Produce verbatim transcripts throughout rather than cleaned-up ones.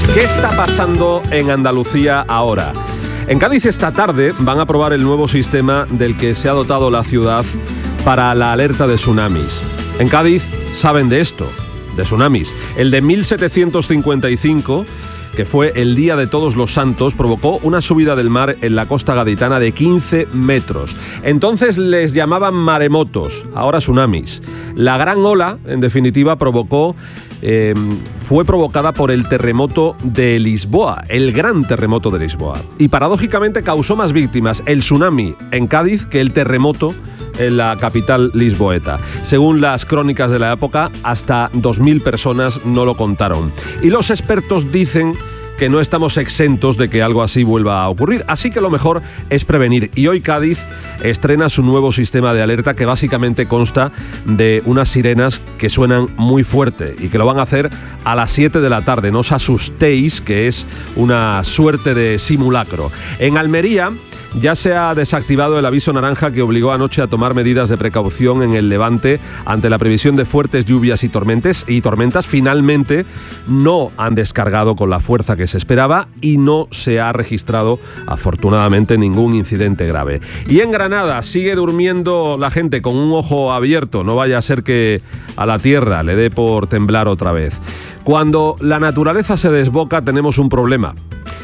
¿Qué está pasando en Andalucía ahora? En Cádiz esta tarde van a probar el nuevo sistema del que se ha dotado la ciudad para la alerta de tsunamis. En Cádiz saben de esto, de tsunamis. El de mil setecientos cincuenta y cinco, que fue el Día de Todos los Santos, provocó una subida del mar en la costa gaditana de quince metros. Entonces les llamaban maremotos, ahora tsunamis. La gran ola, en definitiva, provocó... Eh, fue provocada por el terremoto de Lisboa, el gran terremoto de Lisboa. Y paradójicamente causó más víctimas el tsunami en Cádiz que el terremoto en la capital lisboeta. Según las crónicas de la época, hasta dos mil personas no lo contaron. Y los expertos dicen que no estamos exentos de que algo así vuelva a ocurrir, así que lo mejor es prevenir. Y hoy Cádiz estrena su nuevo sistema de alerta, que básicamente consta de unas sirenas que suenan muy fuerte y que lo van a hacer a las siete de la tarde. No os asustéis, que es una suerte de simulacro. En Almería ya se ha desactivado el aviso naranja que obligó anoche a tomar medidas de precaución en el Levante ante la previsión de fuertes lluvias y tormentas. Y tormentas finalmente no han descargado con la fuerza que se esperaba y no se ha registrado, afortunadamente, ningún incidente grave. Y en Granada sigue durmiendo la gente con un ojo abierto. No vaya a ser que a la tierra le dé por temblar otra vez. Cuando la naturaleza se desboca tenemos un problema,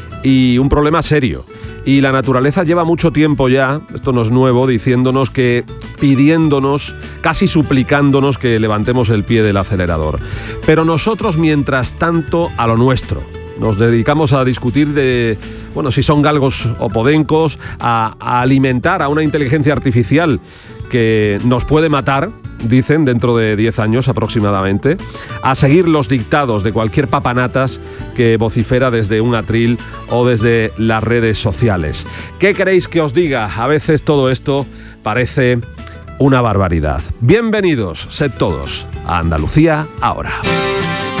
y un problema serio. Y la naturaleza lleva mucho tiempo ya, esto no es nuevo, diciéndonos que, pidiéndonos, casi suplicándonos que levantemos el pie del acelerador. Pero nosotros, mientras tanto, a lo nuestro. Nos dedicamos a discutir de, bueno, si son galgos o podencos, a, a alimentar a una inteligencia artificial que nos puede matar, dicen, dentro de diez años aproximadamente, a seguir los dictados de cualquier papanatas que vocifera desde un atril o desde las redes sociales. ¿Qué queréis que os diga? A veces todo esto parece una barbaridad. Bienvenidos, sed todos, a Andalucía ahora.